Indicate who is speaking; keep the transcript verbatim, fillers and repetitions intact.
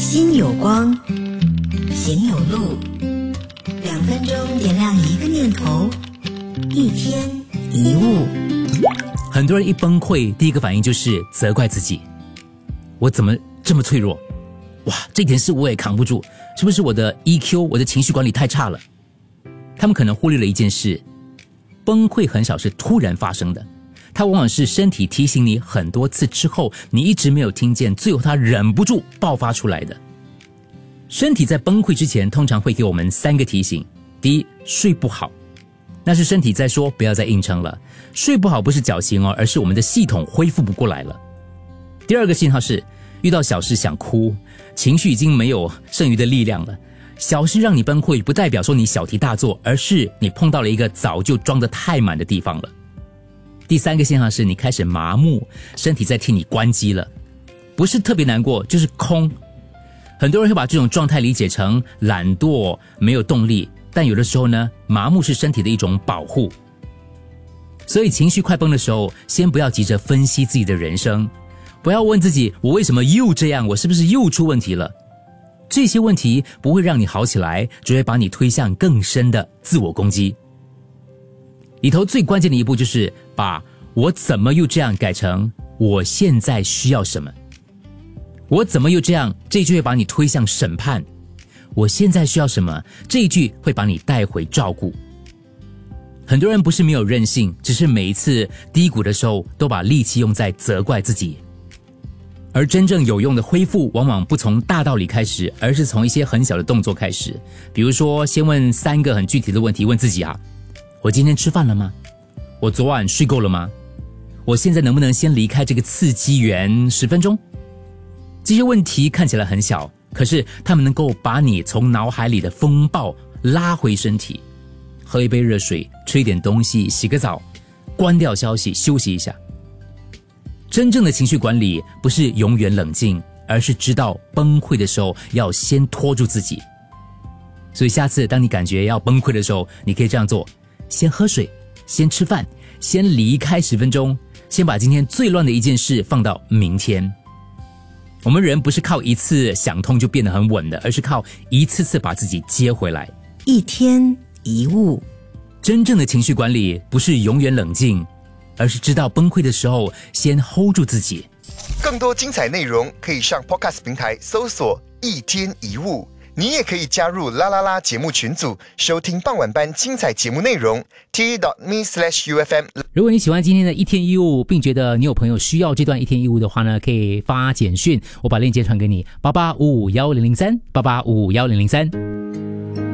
Speaker 1: 心有光，行有路，两分钟点亮一个念头，一天一物。
Speaker 2: 很多人一崩溃，第一个反应就是责怪自己，我怎么这么脆弱？哇，这点事我也扛不住，是不是我的 E Q 我的情绪管理太差了？他们可能忽略了一件事，崩溃很少是突然发生的，它往往是身体提醒你很多次之后，你一直没有听见，最后它忍不住爆发出来的。身体在崩溃之前通常会给我们三个提醒。第一，睡不好，那是身体在说不要再硬撑了。睡不好不是矫情哦，而是我们的系统恢复不过来了。第二个信号是遇到小事想哭，情绪已经没有剩余的力量了。小事让你崩溃，不代表说你小题大做，而是你碰到了一个早就装得太满的地方了。第三个信号是你开始麻木，身体在替你关机了，不是特别难过，就是空。很多人会把这种状态理解成懒惰、没有动力，但有的时候呢，麻木是身体的一种保护。所以情绪快崩的时候，先不要急着分析自己的人生，不要问自己我为什么又这样，我是不是又出问题了。这些问题不会让你好起来，只会把你推向更深的自我攻击。里头最关键的一步就是把我怎么又这样改成我现在需要什么。我怎么又这样，这一句会把你推向审判。我现在需要什么，这一句会把你带回照顾。很多人不是没有韧性，只是每一次低谷的时候都把力气用在责怪自己。而真正有用的恢复往往不从大道理开始，而是从一些很小的动作开始。比如说先问三个很具体的问题，问自己啊，我今天吃饭了吗？我昨晚睡够了吗？我现在能不能先离开这个刺激源十分钟？这些问题看起来很小，可是他们能够把你从脑海里的风暴拉回身体。喝一杯热水，吃一点东西，洗个澡，关掉消息，休息一下。真正的情绪管理不是永远冷静，而是知道崩溃的时候要先拖住自己。所以下次当你感觉要崩溃的时候，你可以这样做，先喝水，先吃饭，先离开十分钟，先把今天最乱的一件事放到明天。我们人不是靠一次想通就变得很稳的，而是靠一次次把自己接回来。
Speaker 1: 一天一物。
Speaker 2: 真正的情绪管理不是永远冷静，而是知道崩溃的时候先 hold 住自己。
Speaker 3: 更多精彩内容可以上 Podcast 平台搜索一天一物，你也可以加入啦啦啦节目群组，收听傍晚班精彩节目内容 t.me slash ufm。
Speaker 2: 如果你喜欢今天的一天一物，并觉得你有朋友需要这段一天一物的话呢，可以发简讯，我把链接传给你，八八五五一零零三，八八五五一零零三。